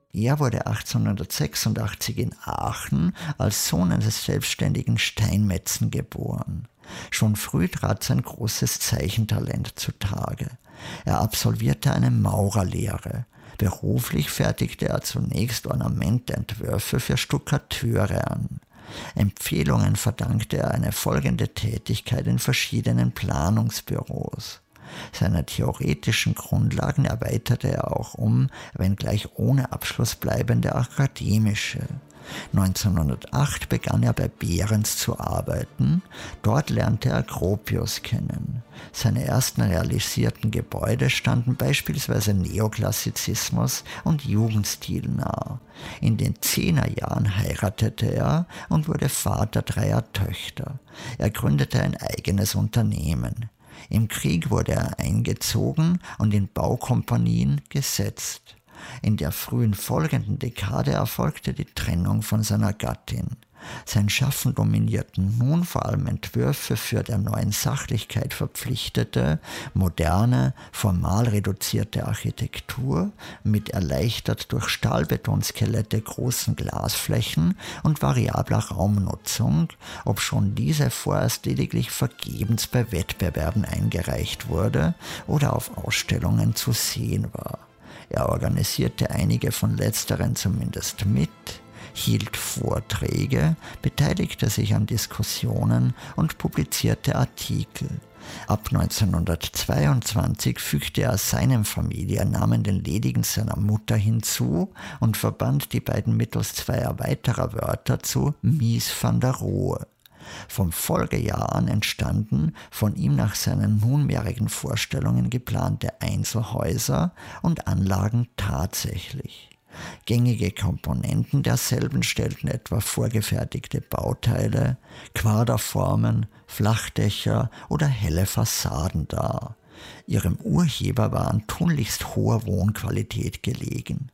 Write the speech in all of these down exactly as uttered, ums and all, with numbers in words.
Er wurde achtzehnhundertsechsundachtzig in Aachen als Sohn eines selbstständigen Steinmetzen geboren. Schon früh trat sein großes Zeichentalent zutage. Er absolvierte eine Maurerlehre. Beruflich fertigte er zunächst Ornamententwürfe für Stuckateure an. Empfehlungen verdankte er eine folgende Tätigkeit in verschiedenen Planungsbüros. Seine theoretischen Grundlagen erweiterte er auch um, wenngleich ohne Abschluss bleibende akademische. neunzehnhundertacht begann er bei Behrens zu arbeiten. Dort lernte er Gropius kennen. Seine ersten realisierten Gebäude standen beispielsweise Neoklassizismus und Jugendstil nah. In den Zehnerjahren heiratete er und wurde Vater dreier Töchter. Er gründete ein eigenes Unternehmen. Im Krieg wurde er eingezogen und in Baukompanien gesetzt. In der frühen folgenden Dekade erfolgte die Trennung von seiner Gattin. Sein Schaffen dominierten nun vor allem Entwürfe für der neuen Sachlichkeit verpflichtete, moderne, formal reduzierte Architektur mit erleichtert durch Stahlbetonskelette großen Glasflächen und variabler Raumnutzung, obschon diese vorerst lediglich vergebens bei Wettbewerben eingereicht wurde oder auf Ausstellungen zu sehen war. Er organisierte einige von letzteren zumindest mit, hielt Vorträge, beteiligte sich an Diskussionen und publizierte Artikel. Ab neunzehnhundertzweiundzwanzig fügte er seinem Familiennamen den ledigen seiner Mutter hinzu und verband die beiden mittels zweier weiterer Wörter zu Mies van der Rohe. Vom Folgejahr an entstanden von ihm nach seinen nunmehrigen Vorstellungen geplante Einzelhäuser und Anlagen tatsächlich. Gängige Komponenten derselben stellten etwa vorgefertigte Bauteile, Quaderformen, Flachdächer oder helle Fassaden dar. Ihrem Urheber war an tunlichst hoher Wohnqualität gelegen.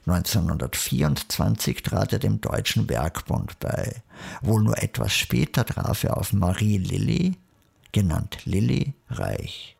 neunzehnhundertvierundzwanzig trat er dem Deutschen Werkbund bei. Wohl nur etwas später traf er auf Marie Lilly, genannt Lilly Reich.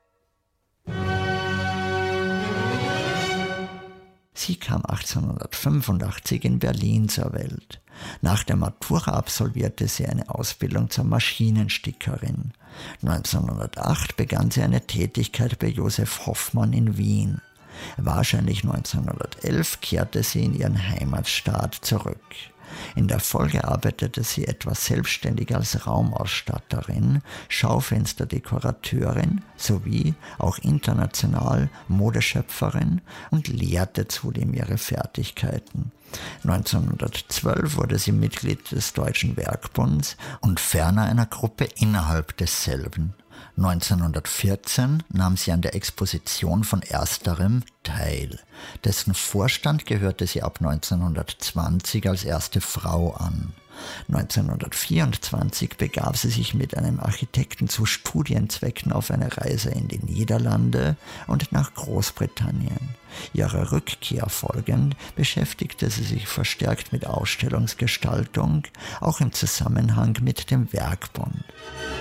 Sie kam achtzehnhundertfünfundachtzig in Berlin zur Welt. Nach der Matura absolvierte sie eine Ausbildung zur Maschinenstickerin. neunzehnhundertacht begann sie eine Tätigkeit bei Josef Hoffmann in Wien. Wahrscheinlich neunzehnhundertelf kehrte sie in ihren Heimatstaat zurück. In der Folge arbeitete sie etwas selbstständig als Raumausstatterin, Schaufensterdekorateurin sowie auch international Modeschöpferin und lehrte zudem ihre Fertigkeiten. neunzehnhundertzwölf wurde sie Mitglied des Deutschen Werkbunds und ferner einer Gruppe innerhalb desselben. neunzehnhundertvierzehn nahm sie an der Exposition von ersterem teil. Dessen Vorstand gehörte sie ab neunzehnhundertzwanzig als erste Frau an. neunzehnhundertvierundzwanzig begab sie sich mit einem Architekten zu Studienzwecken auf eine Reise in die Niederlande und nach Großbritannien. Ihrer Rückkehr folgend beschäftigte sie sich verstärkt mit Ausstellungsgestaltung, auch im Zusammenhang mit dem Werkbund.